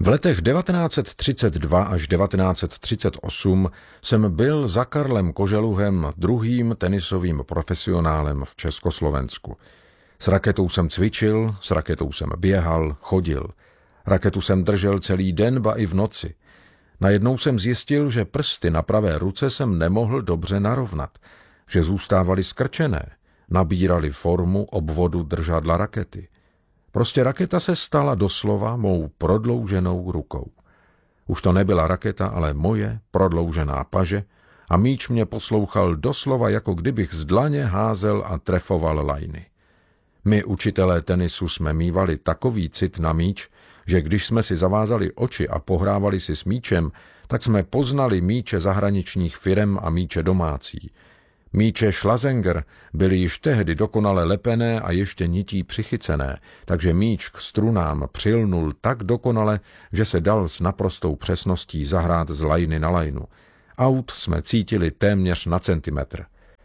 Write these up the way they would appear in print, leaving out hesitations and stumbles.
V letech 1932 až 1938 jsem byl za Karlem Koželuhem druhým tenisovým profesionálem v Československu. S raketou jsem cvičil, s raketou jsem běhal, chodil. Raketu jsem držel celý den, ba i v noci. Najednou jsem zjistil, že prsty na pravé ruce jsem nemohl dobře narovnat, že zůstávaly skrčené, nabírali formu obvodu držadla rakety. Prostě raketa se stala doslova mou prodlouženou rukou. Už to nebyla raketa, ale moje prodloužená paže a míč mě poslouchal doslova, jako kdybych z dlaně házel a trefoval lajny. My, učitelé tenisu, jsme mívali takový cit na míč, že když jsme si zavázali oči a pohrávali si s míčem, tak jsme poznali míče zahraničních firem a míče domácí. Míče Schlazenger byly již tehdy dokonale lepené a ještě nití přichycené, takže míč k strunám přilnul tak dokonale, že se dal s naprostou přesností zahrát z lajny na lajnu. Aut jsme cítili téměř na centimetr.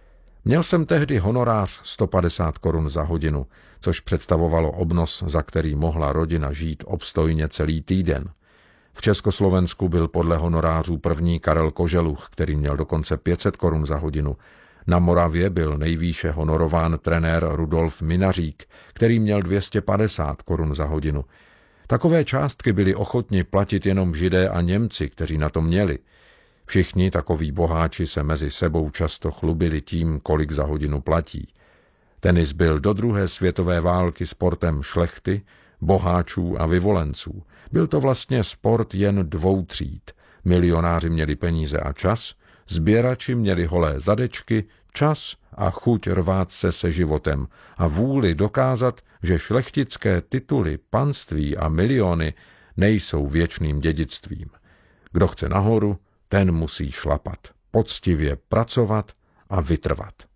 Měl jsem tehdy honorář 150 korun za hodinu, což představovalo obnos, za který mohla rodina žít obstojně celý týden. V Československu byl podle honorářů první Karel Koželuh, který měl dokonce 500 korun za hodinu. Na Moravě byl nejvýše honorován trenér Rudolf Minařík, který měl 250 korun za hodinu. Takové částky byli ochotni platit jenom Židé a Němci, kteří na to měli. Všichni takoví boháči se mezi sebou často chlubili tím, kolik za hodinu platí. Tenis byl do druhé světové války sportem šlechty, boháčů a vyvolenců. Byl to vlastně sport jen dvou tříd. Milionáři měli peníze a čas, sběrači měli holé zadečky, čas a chuť rvát se životem a vůli dokázat, že šlechtické tituly, panství a miliony nejsou věčným dědictvím. Kdo chce nahoru, ten musí šlapat, poctivě pracovat a vytrvat.